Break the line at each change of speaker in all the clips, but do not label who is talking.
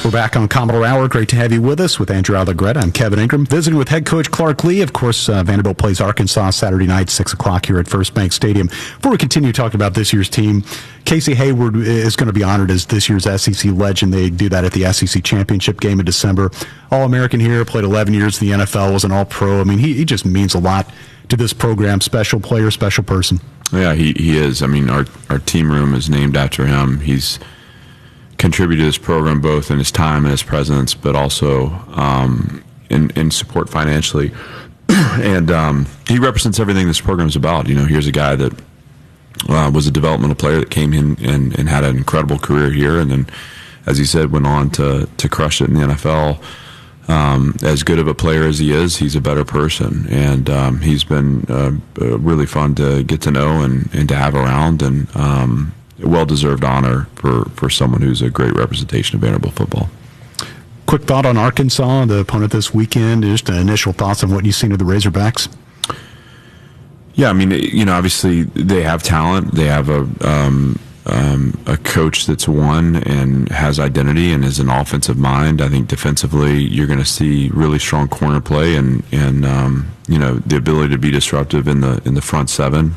We're back on Commodore Hour. Great to have you with us with Andrew Allegretta. I'm Kevin Ingram, visiting with head coach Clark Lea. Of course, Vanderbilt plays Arkansas Saturday night, 6 o'clock here at First Bank Stadium. Before we continue talking about this year's team, Casey Hayward is going to be honored as this year's SEC legend. They do that at the SEC Championship game in December. All-American here, played 11 years in the NFL, was an All-Pro. I mean, he just means a lot to this program. Special player, special person.
Yeah, he is. I mean, our team room is named after him. He's contributed to this program both in his time and his presence, but also in support financially. And he represents everything this program is about. You know, here's a guy that was a developmental player that came in and had an incredible career here, and then, as he said, went on to crush it in the NFL. As good of a player as he is, he's a better person, and he's been really fun to get to know and to have around, and well-deserved honor for someone who's a great representation of Vanderbilt football.
Quick thought on Arkansas, the opponent this weekend. Just initial thoughts on what you've seen of the Razorbacks.
Yeah, I mean, you know, obviously they have talent. They have a coach that's won and has identity and is an offensive mind. I think defensively you're going to see really strong corner play and you know, the ability to be disruptive in the front seven.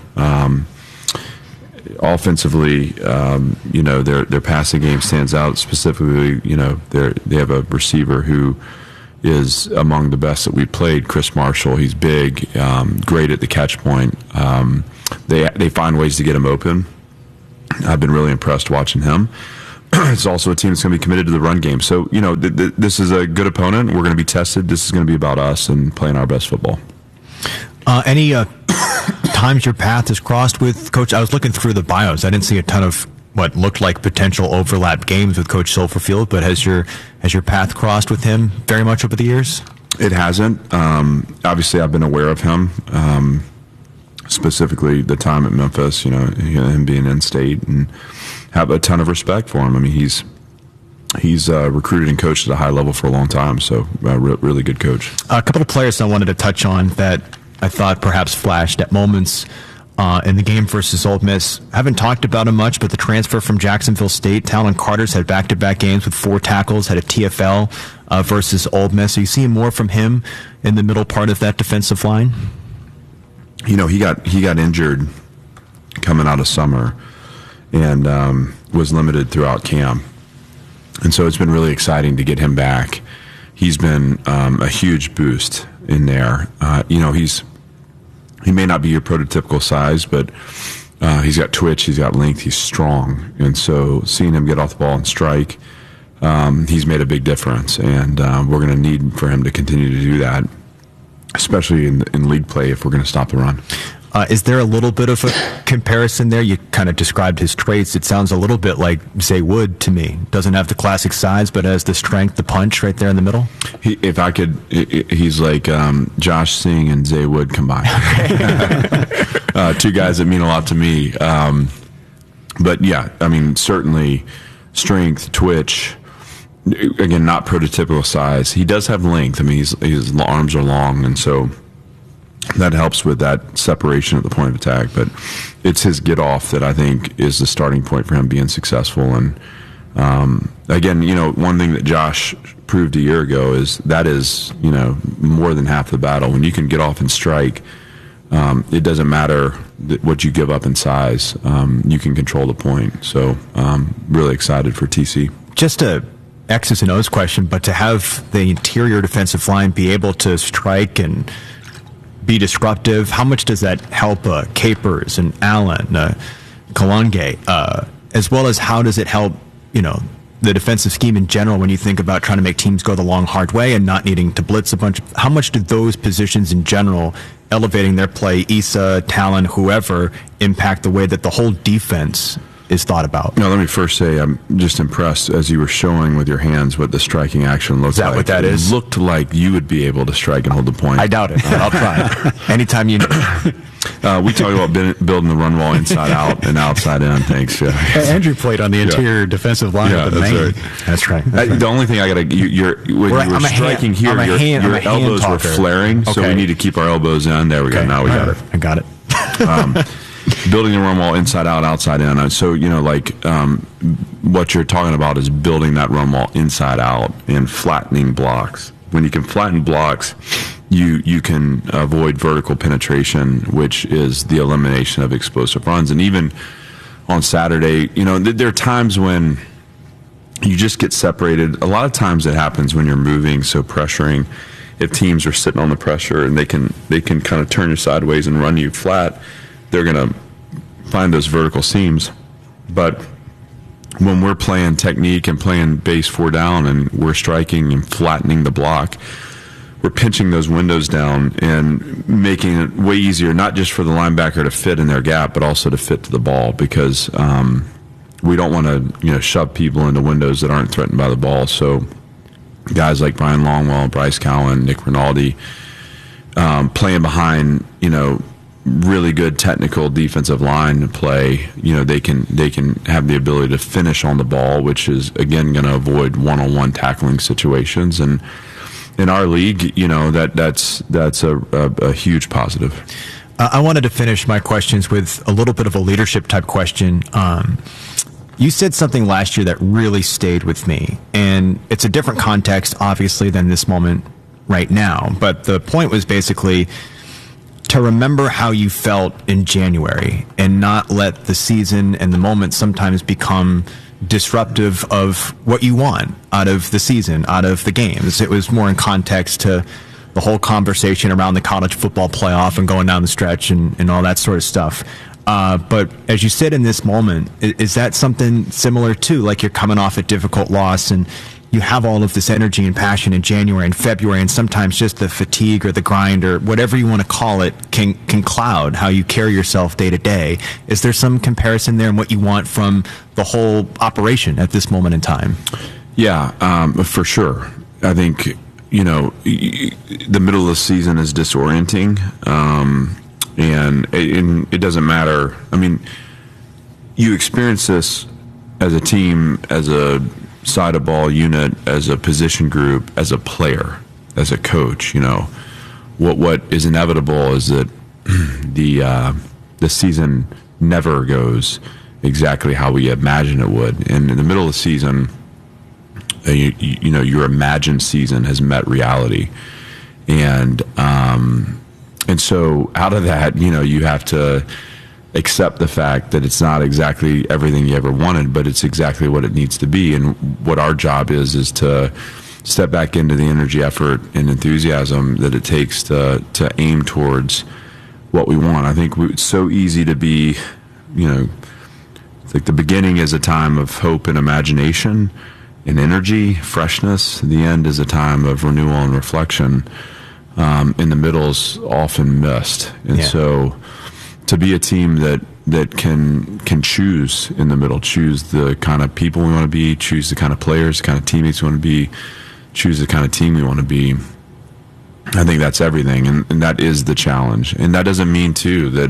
Offensively, you know, their passing game stands out. Specifically, you know, they have a receiver who is among the best that we've played, Chris Marshall. He's big, great at the catch point. They find ways to get him open. I've been really impressed watching him. It's also a team that's going to be committed to the run game. So, you know, this is a good opponent. We're going to be tested. This is going to be about us and playing our best football.
Any times your path is crossed with Coach? I was looking through the bios. I didn't see a ton of what looked like potential overlap games with Coach Silverfield, but has your path crossed with him very much over the years? It
hasn't. Obviously, I've been aware of him, specifically the time at Memphis, you know, him being in-state, and have a ton of respect for him. I mean, he's recruited and coached at a high level for a long time, so really good coach.
A couple of players I wanted to touch on that I thought perhaps flashed at moments in the game versus Ole Miss. I haven't talked about him much, but the transfer from Jacksonville State, Talon Carter's had back-to-back games with 4 tackles, had a TFL versus Ole Miss. Are you seeing more from him in the middle part of that defensive line?
You know, he got injured coming out of summer and was limited throughout camp. And so it's been really exciting to get him back. He's been a huge boost in there. You know, he may not be your prototypical size, but he's got twitch, he's got length, he's strong. And so seeing him get off the ball and strike, he's made a big difference. And we're going to need for him to continue to do that, especially in league play if we're going to stop the run.
Is there a little bit of a comparison there? You kind of described his traits. It sounds a little bit like Zay Wood to me. Doesn't have the classic size, but has the strength, the punch right there in the middle.
He's like Josh Singh and Zay Wood combined. Two guys that mean a lot to me. But yeah, I mean, certainly strength, twitch. Again, not prototypical size. He does have length. I mean, his arms are long, and so that helps with that separation at the point of attack. But it's his get off that I think is the starting point for him being successful. And again, you know, one thing that Josh proved a year ago is that is, you know, more than half the battle. When you can get off and strike, it doesn't matter what you give up in size. You can control the point. So really excited for TC.
Just a X's and O's question, but to have the interior defensive line be able to strike and be disruptive, how much does that help Capers and Allen, Kalonge, as well as how does it help, you know, the defensive scheme in general when you think about trying to make teams go the long, hard way and not needing to blitz a bunch? How much do those positions in general, elevating their play, Issa, Talon, whoever, impact the way that the whole defense is thought about?
No, let me first say I'm just impressed as you were showing with your hands what the striking action looks like.
Is that what that is?
It looked like you would be able to strike and hold the point.
I doubt it. I'll try. Anytime you
we talk about building the run wall inside out and outside in. Thanks, Jeff.
Andrew played on the interior defensive line of the Maine.
That's right.
The only thing I got to, when you were striking here, your elbows were flaring, so we need to keep our elbows in. There we go. Now we got it.
I got it.
building the run wall inside out, outside in. So, what you're talking about is building that run wall inside out and flattening blocks. When you can flatten blocks, you can avoid vertical penetration, which is the elimination of explosive runs. And even on Saturday, there are times when you just get separated. A lot of times it happens when you're moving, so pressuring. If teams are sitting on the pressure and they can kind of turn you sideways and run you flat, they're going to find those vertical seams. But when we're playing technique and playing base 4 down and we're striking and flattening the block, we're pinching those windows down and making it way easier, not just for the linebacker to fit in their gap, but also to fit to the ball, because we don't want to shove people into windows that aren't threatened by the ball. So guys like Brian Longwell, Bryce Cowan, Nick Rinaldi, playing behind, really good technical defensive line play, they can have the ability to finish on the ball, which is again going to avoid one-on-one tackling situations. And in our league, that's a huge positive.
I wanted to finish my questions with a little bit of a leadership type question. You said something last year that really stayed with me, and it's a different context, obviously, than this moment right now. But the point was basically to remember how you felt in January and not let the season and the moment sometimes become disruptive of what you want out of the season, out of the games. It was more in context to the whole conversation around the college football playoff and going down the stretch and all that sort of stuff. But as you said in this moment, is that something similar too? Like you're coming off a difficult loss and you have all of this energy and passion in January and February, and sometimes just the fatigue or the grind or whatever you want to call it can cloud how you carry yourself day to day. Is there some comparison there in what you want from the whole operation at this moment in time?
Yeah, for sure. I think, the middle of the season is disorienting. And it doesn't matter. I mean, you experience this as a team, as a side of ball unit, as a position group, as a player, as a coach. What is inevitable is that the season never goes exactly how we imagine it would. And in the middle of the season, your imagined season has met reality, and so out of that, you have to accept the fact that it's not exactly everything you ever wanted, but it's exactly what it needs to be. And what our job is to step back into the energy, effort, and enthusiasm that it takes to aim towards what we want. I think it's so easy to be, it's like the beginning is a time of hope and imagination and energy, freshness. The end is a time of renewal and reflection. In the middle's often missed, and so to be a team that can choose in the middle, choose the kind of people we want to be, choose the kind of players, the kind of teammates we want to be, choose the kind of team we want to be. I think that's everything, and that is the challenge. And that doesn't mean too that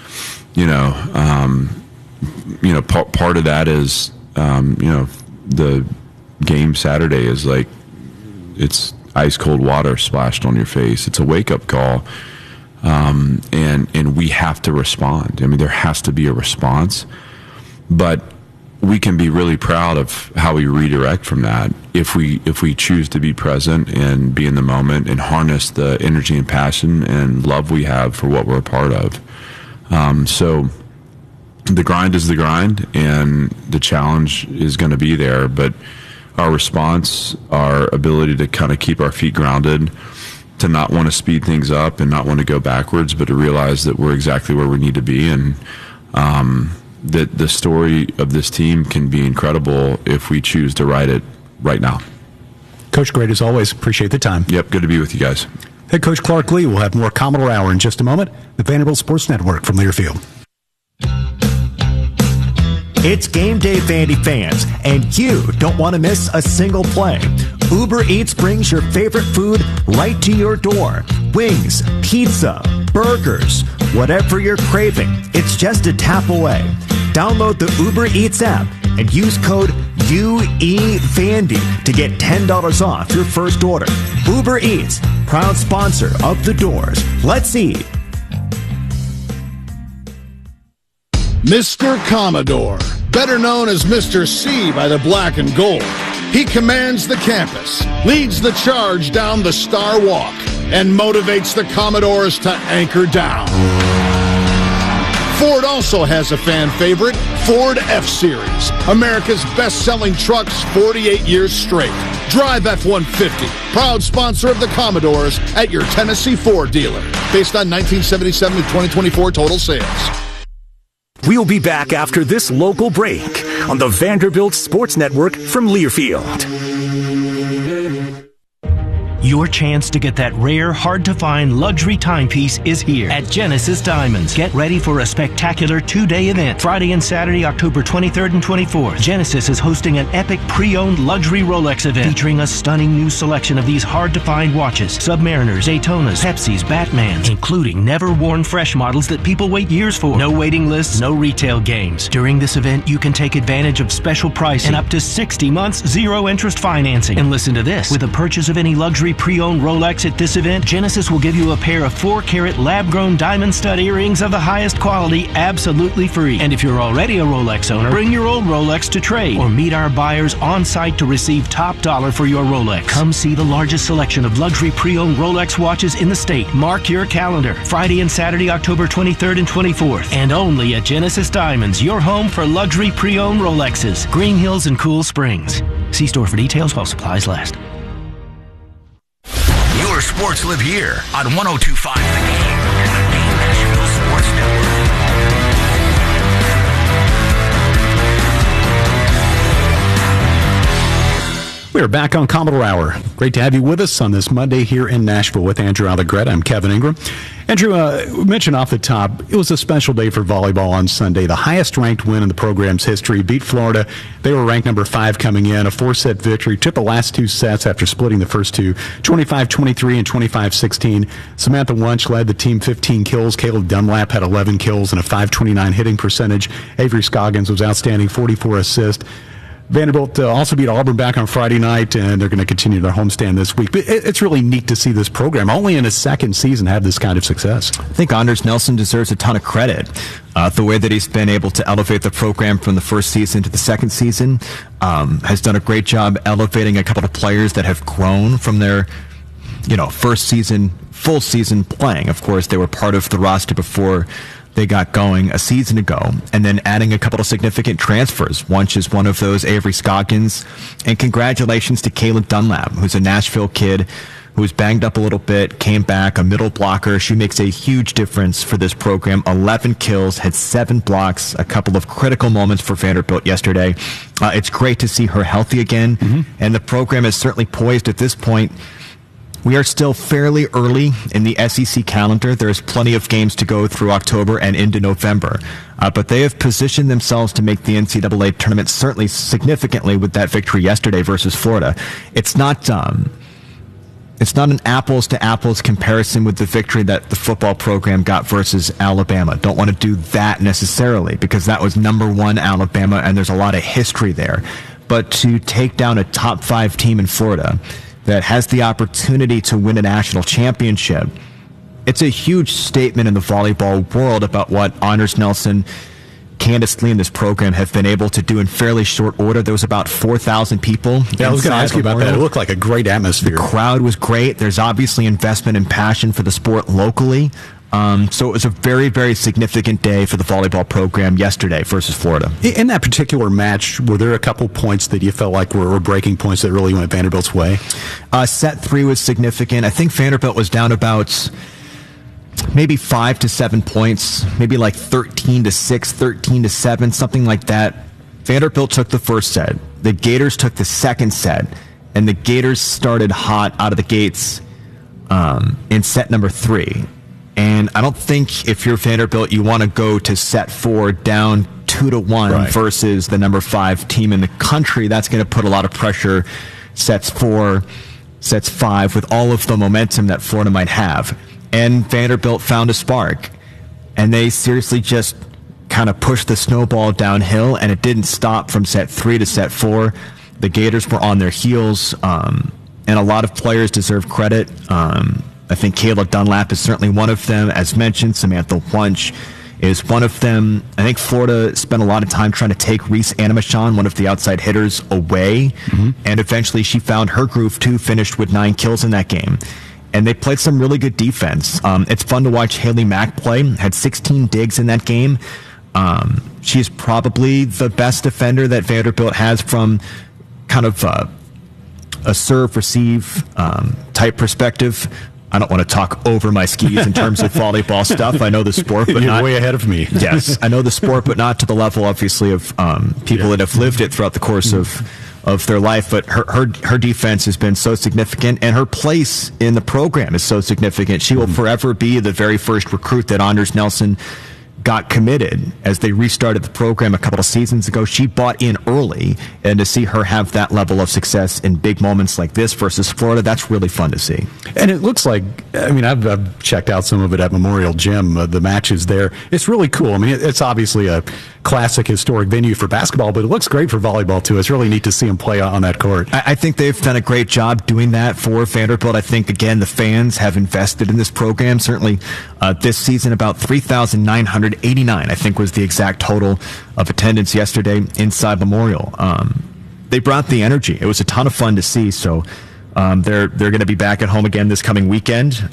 part of that is the game Saturday is like it's ice cold water splashed on your face. It's a wake up call, and we have to respond. I mean, there has to be a response, but we can be really proud of how we redirect from that if we choose to be present and be in the moment and harness the energy and passion and love we have for what we're a part of. So the grind is the grind, and the challenge is going to be there, but our response, our ability to kind of keep our feet grounded, to not want to speed things up and not want to go backwards, but to realize that we're exactly where we need to be, and that the story of this team can be incredible if we choose to write it right now.
Coach, great as always. Appreciate the time.
Yep, good to be with you guys.
Head Coach Clark Lea will have more Commodore Hour in just a moment. The Vanderbilt Sports Network from Learfield.
It's game day, Vandy fans, and you don't want to miss a single play. Uber Eats brings your favorite food right to your door. Wings, pizza, burgers, whatever you're craving, it's just a tap away. Download the Uber Eats app and use code UEVANDY to get $10 off your first order. Uber Eats, proud sponsor of The Doors. Let's eat.
Mr. Commodore, better known as Mr. C by the black and gold. He commands the campus, leads the charge down the Star Walk, and motivates the Commodores to anchor down. Ford also has a fan favorite, Ford F-Series, America's best-selling trucks 48 years straight. Drive F-150, proud sponsor of the Commodores at your Tennessee Ford dealer, based on 1977 to 2024 total sales.
We'll be back after this local break on the Vanderbilt Sports Network from Learfield.
Your chance to get that rare, hard-to-find luxury timepiece is here at Genesis Diamonds. Get ready for a spectacular two-day event. Friday and Saturday, October 23rd and 24th. Genesis is hosting an epic pre-owned luxury Rolex event featuring a stunning new selection of these hard-to-find watches. Submariners, Daytonas, Pepsis, Batmans, including never-worn fresh models that people wait years for. No waiting lists, no retail games. During this event, you can take advantage of special pricing and up to 60 months zero-interest financing. And listen to this. With a purchase of any luxury pre-owned Rolex at this event, Genesis will give you a pair of 4-carat lab-grown diamond stud earrings of the highest quality absolutely free. And if you're already a Rolex owner, bring your old Rolex to trade or meet our buyers on site to receive top dollar for your Rolex. Come see the largest selection of luxury pre-owned Rolex watches in the state. Mark your calendar. Friday and Saturday, October 23rd and 24th. And only at Genesis Diamonds, your home for luxury pre-owned Rolexes. Green Hills and Cool Springs. See store for details while supplies last.
Your sports live here on 102.5 The Game and the Game Nashville Sports Network.
We are back on Commodore Hour. Great to have you with us on this Monday here in Nashville with Andrew Allegretta. I'm Kevin Ingram. Andrew, we mentioned off the top, it was a special day for volleyball on Sunday. The highest-ranked win in the program's history beat Florida. They were ranked number 5 coming in, a 4-set victory. Took the last 2 sets after splitting the first 2, 25-23 and 25-16. Samantha Wunsch led the team 15 kills. Caleb Dunlap had 11 kills and a .529 hitting percentage. Avery Scoggins was outstanding, 44 assists. Vanderbilt also beat Auburn back on Friday night, and they're going to continue their homestand this week. But it's really neat to see this program, only in its second season, have this kind of success.
I think Anders Nelson deserves a ton of credit. The way that he's been able to elevate the program from the first season to the second season, has done a great job elevating a couple of players that have grown from their, first season, full season playing. Of course, they were part of the roster before they got going a season ago, and then adding a couple of significant transfers. Wunsch is one of those, Avery Scoggins, and congratulations to Caleb Dunlap, who's a Nashville kid who was banged up a little bit, came back, a middle blocker. She makes a huge difference for this program. 11 kills, had 7 blocks, a couple of critical moments for Vanderbilt yesterday. It's great to see her healthy again, and the program is certainly poised at this point. We are still fairly early in the SEC calendar. There's plenty of games to go through October and into November. But they have positioned themselves to make the NCAA tournament certainly significantly with that victory yesterday versus Florida. It's not an apples-to-apples comparison with the victory that the football program got versus Alabama. Don't want to do that necessarily because that was number 1 Alabama, and there's a lot of history there. But to take down a top 5 team in Florida that has the opportunity to win a national championship, it's a huge statement in the volleyball world about what Anders Nelson, Candace Lee, and this program have been able to do in fairly short order. There was about 4,000 people.
Yeah, I was going to ask you about that. It looked like a great atmosphere.
The crowd was great. There's obviously investment and passion for the sport locally. So it was a very, very significant day for the volleyball program yesterday versus Florida.
In that particular match, were there a couple points that you felt like were breaking points that really went Vanderbilt's way?
Set 3 was significant. I think Vanderbilt was down about maybe 5 to 7 points, maybe like 13 to 6, 13 to 7, something like that. Vanderbilt took the first set. The Gators took the second set, and the Gators started hot out of the gates in set number 3. And I don't think if you're Vanderbilt, you want to go to set 4 down 2-1 versus the number 5 team in the country. That's going to put a lot of pressure. Sets 4, sets 5, with all of the momentum that Florida might have. And Vanderbilt found a spark. And they seriously just kind of pushed the snowball downhill, and it didn't stop from set 3 to set 4. The Gators were on their heels, and a lot of players deserve credit. I think Caleb Dunlap is certainly one of them. As mentioned, Samantha Wunsch is one of them. I think Florida spent a lot of time trying to take Reese Animachon, one of the outside hitters, away. And eventually she found her groove too, finished with 9 kills in that game. And they played some really good defense. It's fun to watch Haley Mack play. Had 16 digs in that game. She's probably the best defender that Vanderbilt has from kind of a serve-receive type perspective. I don't want to talk over my skis in terms of volleyball stuff. I know the sport, but
You're
not
way ahead of me.
Yes, I know the sport, but not to the level, obviously, of people that have lived it throughout the course of their life. But her defense has been so significant, and her place in the program is so significant. She will forever be the very first recruit that Anders Nelson got committed as they restarted the program a couple of seasons ago. She bought in early, and to see her have that level of success in big moments like this versus Florida, that's really fun to see.
And it looks like, I mean, I've checked out some of it at Memorial Gym, the matches there. It's really cool. I mean, it's obviously a classic historic venue for basketball, but it looks great for volleyball too. It's really neat to see them play on that court.
I think they've done a great job doing that for Vanderbilt. I think, again, the fans have invested in this program. Certainly this season, about 3,989, I think, was the exact total of attendance yesterday inside Memorial. They brought the energy. It was a ton of fun to see. So they're going to be back at home again this coming weekend.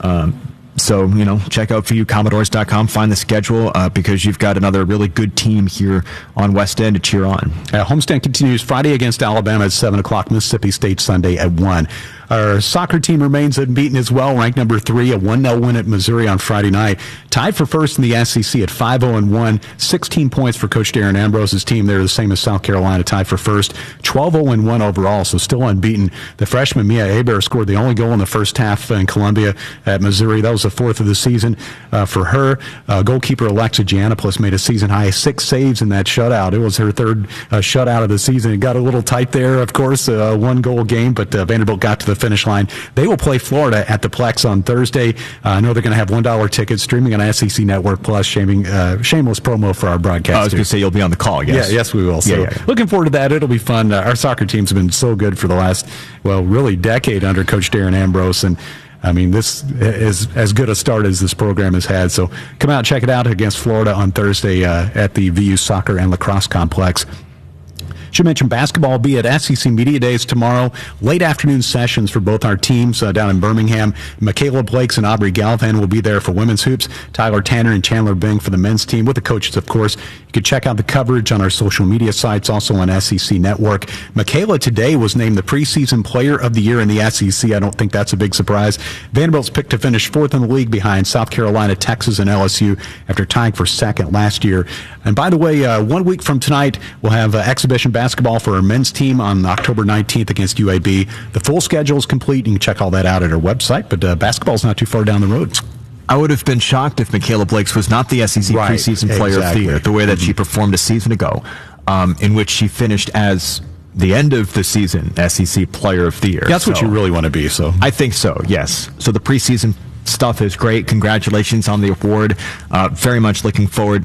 So, check out VUCommodores.com, find the schedule, because you've got another really good team here on West End to cheer on.
Homestand continues Friday against Alabama at 7 o'clock, Mississippi State Sunday at 1. Our soccer team remains unbeaten as well, ranked number 3, a 1-0 win at Missouri on Friday night. Tied for first in the SEC at 5-0-1, 16 points for Coach Darren Ambrose's team. They're the same as South Carolina, tied for first, 12-0-1 overall, so still unbeaten. The freshman Mia Hebert scored the only goal in the first half in Columbia at Missouri. That was the 4th of the season for her. Goalkeeper Alexa Giannopoulos made a season-high 6 saves in that shutout. It was her 3rd shutout of the season. It got a little tight there, of course, 1-goal game, but Vanderbilt got to the finish line. They will play Florida at the Plex on Thursday. I know they're going to have $1 tickets streaming on SEC Network Plus. Shameless promo for our broadcast.
I was going to say you'll be on the call. Yes,
yeah, yes, we will. So looking forward to that. It'll be fun. Our soccer team's been so good for the last, really decade under Coach Darren Ambrose, and I mean, this is as good a start as this program has had. So come out and check it out against Florida on Thursday at the VU Soccer and Lacrosse Complex. Should mention basketball will be at SEC Media Days tomorrow. Late afternoon sessions for both our teams down in Birmingham. Michaela Blakes and Aubrey Galvan will be there for women's hoops. Tyler Tanner and Chandler Bing for the men's team with the coaches, of course. You can check out the coverage on our social media sites, also on SEC Network. Michaela today was named the preseason player of the year in the SEC. I don't think that's a big surprise. Vanderbilt's picked to finish 4th in the league behind South Carolina, Texas, and LSU after tying for 2nd last year. And by the way, 1 week from tonight, we'll have exhibition basketball for our men's team on October 19th against UAB. The full schedule is complete. You can check all that out at our website, but basketball's not too far down the road.
I would have been shocked if Michaela Blakes was not the SEC preseason player of the year, the way that she performed a season ago, in which she finished as the end of the season SEC player of the year.
That's what you really want to be. So
I think so, yes. So the preseason stuff is great. Congratulations on the award. Very much looking forward.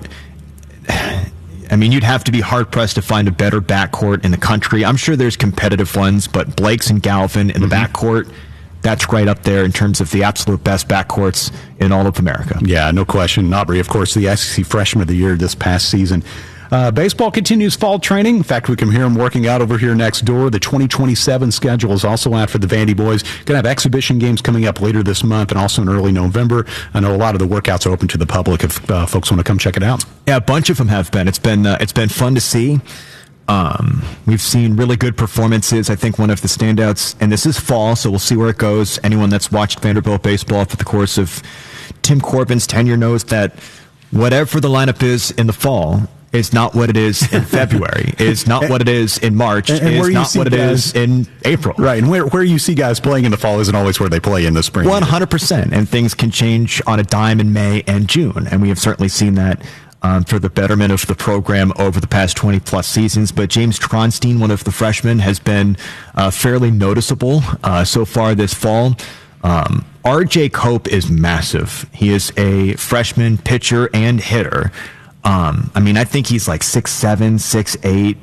I mean, you'd have to be hard-pressed to find a better backcourt in the country. I'm sure there's competitive ones, but Blakes and Galvin in the backcourt, that's right up there in terms of the absolute best backcourts in all of America.
Yeah, no question. Aubrey, of course, the SEC Freshman of the Year this past season. Baseball continues fall training. In fact, we can hear them working out over here next door. The 2027 schedule is also out for the Vandy boys. Going to have exhibition games coming up later this month and also in early November. I know a lot of the workouts are open to the public if folks want to come check it out.
Yeah, a bunch of them have been. It's been fun to see. We've seen really good performances. I think one of the standouts, and this is fall, so we'll see where it goes. Anyone that's watched Vanderbilt baseball for the course of Tim Corbin's tenure knows that whatever the lineup is in the fall is not what it is in February, is not what it is in March, is not what it is in April.
Right, and where you see guys playing in the fall isn't always where they play in the spring.
100%, and things can change on a dime in May and June, and we have certainly seen that for the betterment of the program over the past 20-plus seasons. But James Tronstein, one of the freshmen, has been fairly noticeable so far this fall. R.J. Cope is massive. He is a freshman pitcher and hitter. I mean, I think he's like 6'7", 6'8",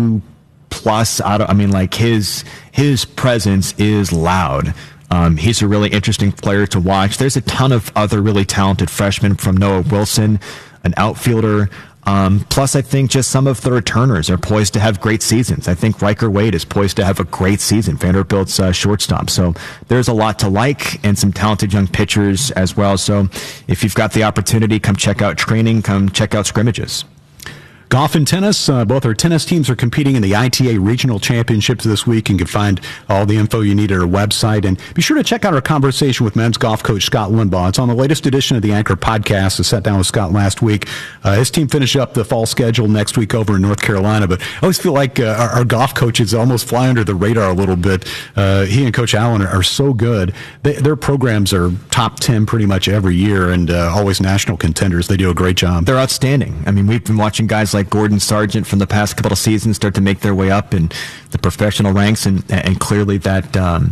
2+. His presence is loud. He's a really interesting player to watch. There's a ton of other really talented freshmen, from Noah Wilson, an outfielder. Plus, I think just some of the returners are poised to have great seasons. I think Riker Wade is poised to have a great season, Vanderbilt's shortstop. So there's a lot to like and some talented young pitchers as well. So if you've got the opportunity, come check out training, come check out scrimmages.
Golf and tennis, both our tennis teams are competing in the ITA Regional Championships this week. You can find all the info you need at our website. And be sure to check out our conversation with men's golf coach Scott Limbaugh. It's on the latest edition of the Anchor Podcast. I sat down with Scott last week. His team finished up the fall schedule next week over in North Carolina. But I always feel like our golf coaches almost fly under the radar a little bit. He and Coach Allen are so good. Their programs are top 10 pretty much every year and always national contenders. They do a great job.
They're outstanding. I mean, we've been watching guys like Gordon Sargent from the past couple of seasons start to make their way up in the professional ranks, and clearly that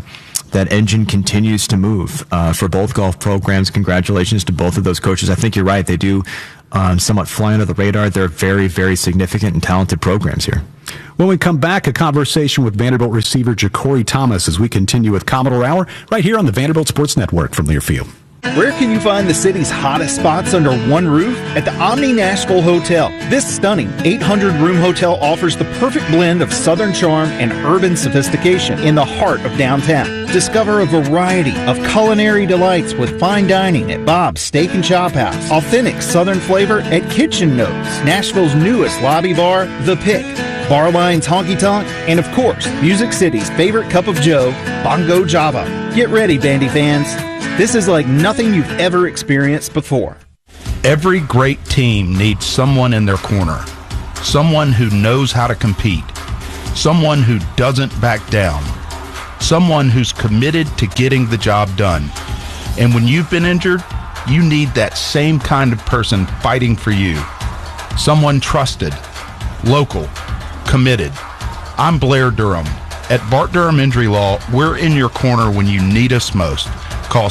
engine continues to move for both golf programs. Congratulations to both of those coaches. I think you're right. They do somewhat fly under the radar. They're very, very significant and talented programs here.
When we come back, a conversation with Vanderbilt receiver Ja'Cory Thomas as we continue with Commodore Hour right here on the Vanderbilt Sports Network from Learfield.
Where can you find the city's hottest spots under one roof? At the Omni Nashville Hotel. This stunning 800-room hotel offers the perfect blend of southern charm and urban sophistication in the heart of downtown. Discover a variety of culinary delights with fine dining at Bob's Steak and Chop House, authentic southern flavor at Kitchen Notes, Nashville's newest lobby bar, The Pick, Barline's Honky Tonk, and of course, Music City's favorite cup of joe, Bongo Java. Get ready, Bandy fans. This is like nothing you've ever experienced before.
Every great team needs someone in their corner, someone who knows how to compete, someone who doesn't back down, someone who's committed to getting the job done. And when you've been injured, you need that same kind of person fighting for you. Someone trusted, local, committed. I'm Blair Durham. At Bart Durham Injury Law, we're in your corner when you need us most. Call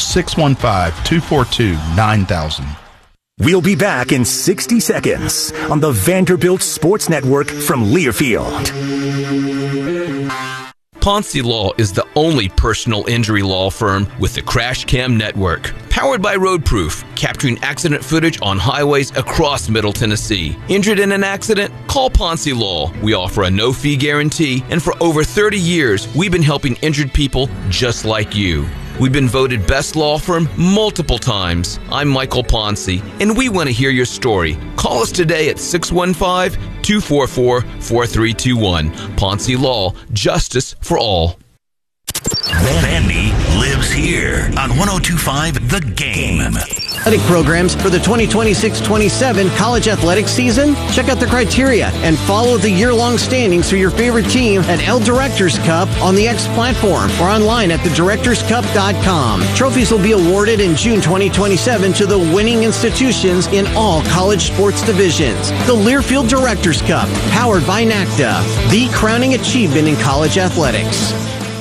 615-242-9000.
We'll be back in 60 seconds on the Vanderbilt Sports Network from Learfield.
Ponce Law is the only personal injury law firm with the Crash Cam Network. Powered by Roadproof, capturing accident footage on highways across Middle Tennessee. Injured in an accident? Call Ponce Law. We offer a no-fee guarantee, and for over 30 years, we've been helping injured people just like you. We've been voted best law firm multiple times. I'm Michael Ponce, and we want to hear your story. Call us today at 615-244-4321. Ponce Law, justice for all.
Vandy lives here on 102.5 The Game.
Athletic programs for the 2026-27 college athletics season? Check out the criteria and follow the year-long standings for your favorite team at El Directors Cup on the X platform or online at thedirectorscup.com. Trophies will be awarded in June 2027 to the winning institutions in all college sports divisions. The Learfield Directors Cup, powered by NACDA, the crowning achievement in college athletics.